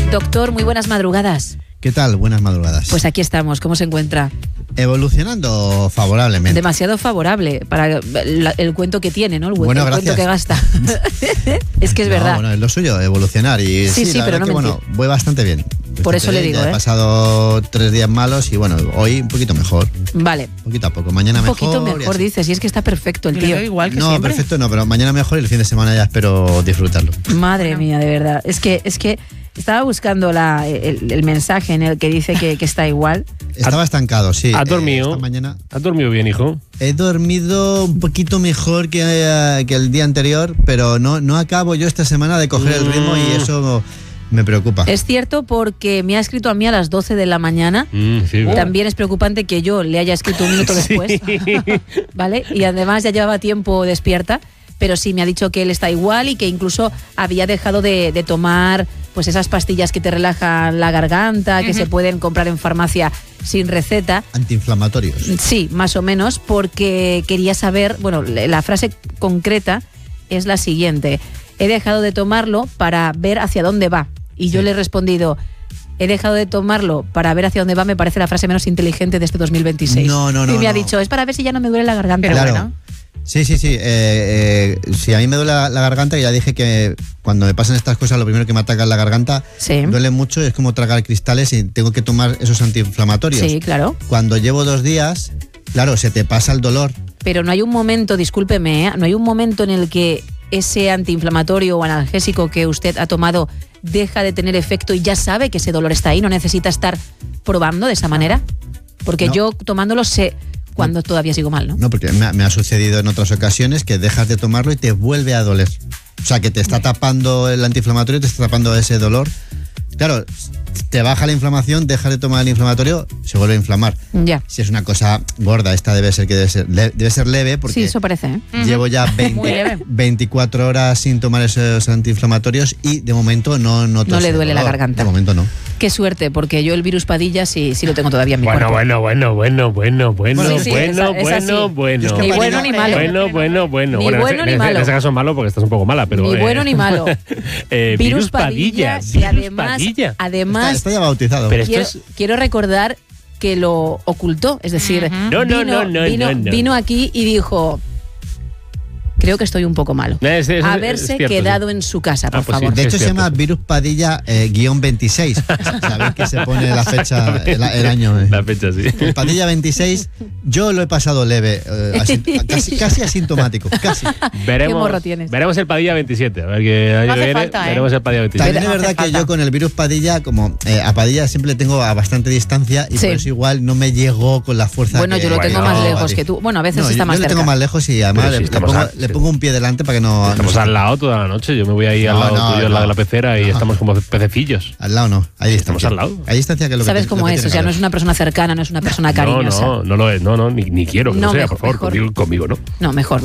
Doctor, muy buenas madrugadas. ¿Qué tal? Buenas madrugadas. Pues aquí estamos, ¿cómo se encuentra? Evolucionando favorablemente. Demasiado favorable para el cuento que tiene, ¿no? El Bueno, cuento que gasta. Es que es verdad. Bueno, es lo suyo, evolucionar. Y sí, pero no que, voy bastante bien. Por eso le digo, He pasado 3 días malos y bueno, hoy un poquito mejor. Vale. Poquito a poco, mañana mejor. Un poquito mejor, dices, y es que está perfecto el tío. Igual que no, siempre. perfecto no, pero mañana mejor y el fin de semana ya espero disfrutarlo. Madre mía, de verdad. Es que estaba buscando el mensaje en el que dice que está igual. Estaba estancado, sí. ¿Has dormido? Esta mañana ¿Has dormido bien, hijo? he dormido un poquito mejor que el día anterior, pero no acabo yo esta semana de coger el ritmo y eso me preocupa. Es cierto, porque me ha escrito a mí a las 12 de la mañana. Sí, También es preocupante que yo le haya escrito un minuto después. ¿Vale? Y además ya llevaba tiempo despierta. Pero sí, me ha dicho que él está igual y que incluso había dejado de tomar pues esas pastillas que te relajan la garganta, que se pueden comprar en farmacia sin receta. Antiinflamatorios. Sí, más o menos, porque quería saber, bueno, la frase concreta es la siguiente: he dejado de tomarlo para ver hacia dónde va. Y yo le he respondido: he dejado de tomarlo para ver hacia dónde va, me parece la frase menos inteligente de este 2026. No. Y me ha dicho, es para ver si ya no me duele la garganta. Claro. Bueno. Sí. Si a mí me duele la garganta, ya dije que cuando me pasan estas cosas, lo primero que me ataca es la garganta. Sí. Duele mucho, es como tragar cristales y tengo que tomar esos antiinflamatorios. Sí, claro. Cuando llevo 2 días, claro, se te pasa el dolor. Pero no hay un momento, discúlpeme, no hay un momento en el que ese antiinflamatorio o analgésico que usted ha tomado deja de tener efecto y ya sabe que ese dolor está ahí, no necesita estar probando de esa manera. Porque yo tomándolo sé cuando todavía sigo mal, ¿no? No, porque me ha sucedido en otras ocasiones que dejas de tomarlo y te vuelve a doler. O sea, que te está tapando el antiinflamatorio, te está tapando ese dolor. Claro, te baja la inflamación, dejas de tomar el inflamatorio, se vuelve a inflamar. Ya. Si es una cosa gorda, esta debe ser leve, porque Sí, eso parece, ¿eh? llevo ya Muy leve. 24 horas sin tomar esos antiinflamatorios y de momento no noto No le ese duele la dolor. garganta. De momento no. Qué suerte, porque yo el virus Padilla sí lo tengo todavía en mi cuerpo. Bueno. Sí, es así. Bueno. Ni bueno ni malo. Bueno. Ni bueno ni malo. En ese caso es malo porque estás un poco mala, pero... Ni bueno ni malo. Virus Padilla. y además Está ya bautizado. Pero esto es... quiero recordar que lo ocultó, es decir, No. vino aquí y dijo: creo que estoy un poco malo. Haberse cierto, quedado en su casa, por pues sí. favor. De hecho, Es se llama cierto. Virus Padilla _26. Sabéis que se pone la fecha, el año. La fecha, sí. El Padilla 26, yo lo he pasado leve, casi asintomático. Casi. ¿Qué morro tienes? Veremos el Padilla 27. A ver qué año No hace que viene. falta, ¿eh? Veremos el Padilla 27. También es hace verdad que falta. yo con el virus Padilla, como a Padilla siempre le tengo a bastante distancia y Sí. por eso igual no me llegó con la fuerza. Bueno, yo lo tengo Bueno, más lejos vale. que tú. Bueno, a veces No, está yo más le cerca. tengo más lejos y además Pero si le pongo un pie delante para que no... Estamos al lado toda la noche. Yo me voy ahí al lado tuyo, al lado de la pecera, y estamos como pececillos. Al lado no, hay distancia. Estamos al lado. Hay distancia que es lo que ¿Sabes lo cómo que es? tiene O sea, que no haber. es una persona cercana, no es una persona cariñosa. No lo es. No, ni quiero que No, lo sea, mejor, por favor. mejor. Conmigo no. No, mejor.